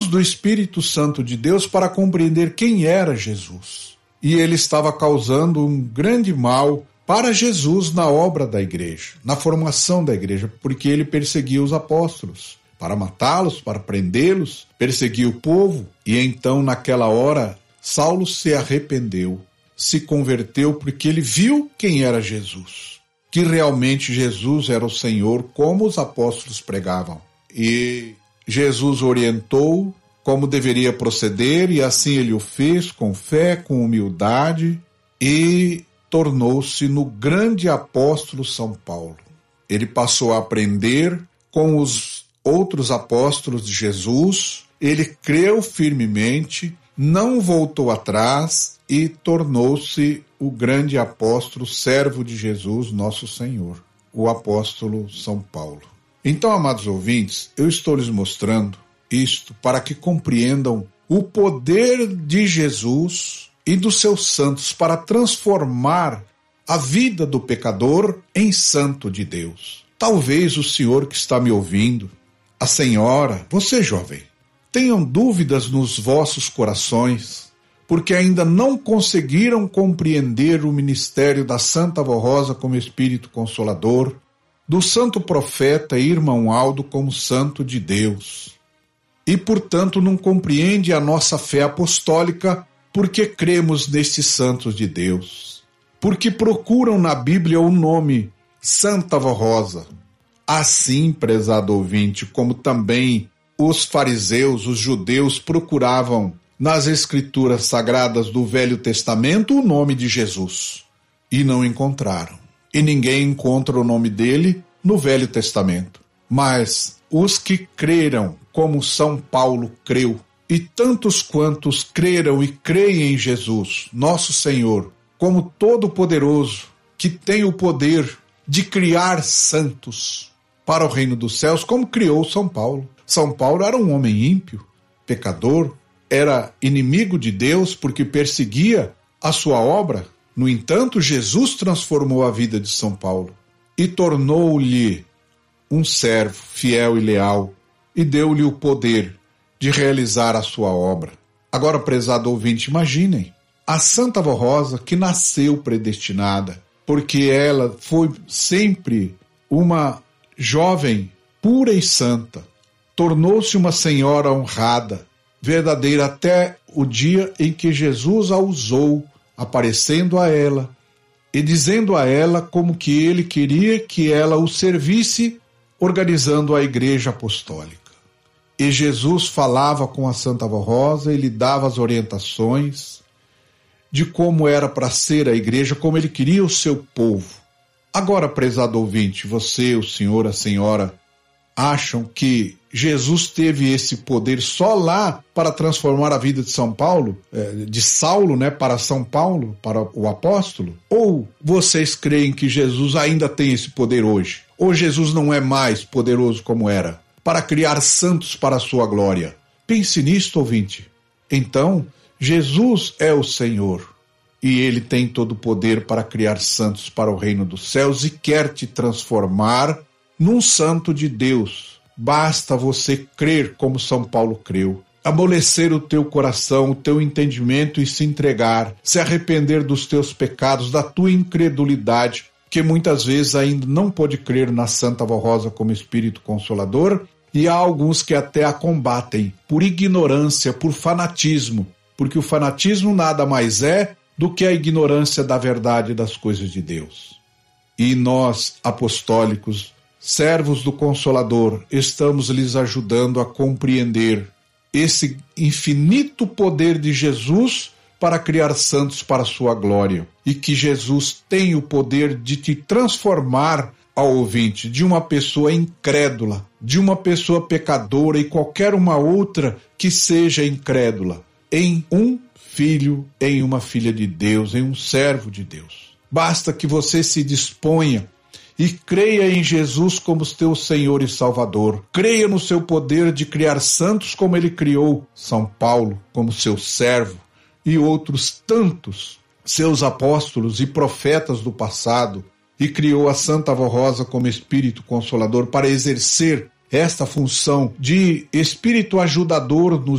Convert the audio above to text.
do Espírito Santo de Deus para compreender quem era Jesus. E ele estava causando um grande mal para Jesus na obra da igreja, na formação da igreja, porque ele perseguia os apóstolos, para matá-los, para prendê-los, perseguia o povo. E então, naquela hora, Saulo se arrependeu, se converteu, porque ele viu quem era Jesus, que realmente Jesus era o Senhor, como os apóstolos pregavam. E Jesus orientou como deveria proceder, e assim ele o fez, com fé, com humildade, e tornou-se no grande apóstolo São Paulo. Ele passou a aprender com os outros apóstolos de Jesus, ele creu firmemente, não voltou atrás e tornou-se o grande apóstolo, servo de Jesus, nosso Senhor, o apóstolo São Paulo. Então, amados ouvintes, eu estou lhes mostrando isto para que compreendam o poder de Jesus e dos seus santos para transformar a vida do pecador em santo de Deus. Talvez o senhor que está me ouvindo, a senhora, você jovem, tenham dúvidas nos vossos corações, porque ainda não conseguiram compreender o ministério da Santa Vó Rosa como Espírito Consolador, do santo profeta Irmão Aldo como santo de Deus. E, portanto, não compreende a nossa fé apostólica porque cremos nestes santos de Deus. Porque procuram na Bíblia o nome Santa Vó Rosa. Assim, prezado ouvinte, como também os fariseus, os judeus, procuravam nas Escrituras Sagradas do Velho Testamento o nome de Jesus. E não encontraram. E ninguém encontra o nome dele no Velho Testamento. Mas os que creram, como São Paulo creu, e tantos quantos creram e creem em Jesus, nosso Senhor, como Todo-Poderoso, que tem o poder de criar santos para o reino dos céus, como criou São Paulo. São Paulo era um homem ímpio, pecador, era inimigo de Deus porque perseguia a sua obra. No entanto, Jesus transformou a vida de São Paulo e tornou-lhe um servo fiel e leal e deu-lhe o poder de realizar a sua obra. Agora, prezado ouvinte, imaginem a Santa Vó Rosa, que nasceu predestinada, porque ela foi sempre uma jovem pura e santa, tornou-se uma senhora honrada, verdadeira até o dia em que Jesus a usou, aparecendo a ela e dizendo a ela como que ele queria que ela o servisse, organizando a Igreja Apostólica. E Jesus falava com a Santa Vó Rosa e lhe dava as orientações de como era para ser a igreja, como ele queria o seu povo. Agora, prezado ouvinte, você, o senhor, a senhora, acham que Jesus teve esse poder só lá para transformar a vida de São Paulo, de Saulo, para São Paulo, para o apóstolo? Ou vocês creem que Jesus ainda tem esse poder hoje? Ou Jesus não é mais poderoso como era, para criar santos para a sua glória? Pense nisto, ouvinte. Então, Jesus é o Senhor, e Ele tem todo o poder para criar santos para o reino dos céus e quer te transformar num santo de Deus. Basta você crer como São Paulo creu, amolecer o teu coração, o teu entendimento e se entregar, se arrepender dos teus pecados, da tua incredulidade, que muitas vezes ainda não pode crer na Santa Vó Rosa como Espírito Consolador, e há alguns que até a combatem por ignorância, por fanatismo, porque o fanatismo nada mais é do que a ignorância da verdade das coisas de Deus. E nós, apostólicos, servos do Consolador, estamos lhes ajudando a compreender esse infinito poder de Jesus para criar santos para a sua glória. E que Jesus tem o poder de te transformar, ao ouvinte, de uma pessoa incrédula, de uma pessoa pecadora e qualquer uma outra que seja incrédula, em um filho, em uma filha de Deus, em um servo de Deus. Basta que você se disponha e creia em Jesus como teu Senhor e Salvador. Creia no seu poder de criar santos como ele criou São Paulo como seu servo e outros tantos seus apóstolos e profetas do passado, e criou a Santa Vó Rosa como Espírito Consolador para exercer esta função de Espírito ajudador nos